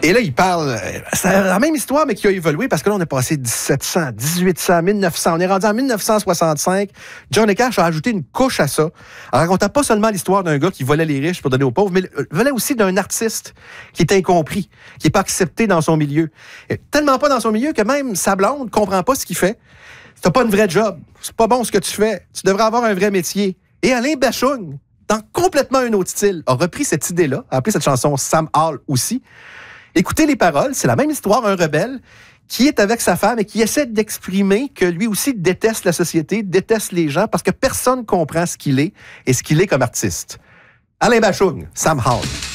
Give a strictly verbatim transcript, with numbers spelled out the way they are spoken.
Et là, il parle... C'est la même histoire, mais qui a évolué, parce que là, on est passé dix-sept cents, dix-huit cents, mille neuf cents. On est rendu en mille neuf cent soixante-cinq. Johnny Cash a ajouté une couche à ça, en racontant pas seulement l'histoire d'un gars qui volait les riches pour donner aux pauvres, mais volait aussi d'un artiste qui est incompris, qui est pas accepté dans son milieu. Et tellement pas dans son milieu que même sa blonde comprend pas ce qu'il fait. T'as pas une vraie job. C'est pas bon ce que tu fais. Tu devrais avoir un vrai métier. Et Alain Bachung, dans complètement un autre style, a repris cette idée-là, a appelé cette chanson Sam Hall aussi. Écoutez les paroles, c'est la même histoire, un rebelle qui est avec sa femme et qui essaie d'exprimer que lui aussi déteste la société, déteste les gens, parce que personne comprend ce qu'il est et ce qu'il est comme artiste. Alain Bachung, Sam Hall.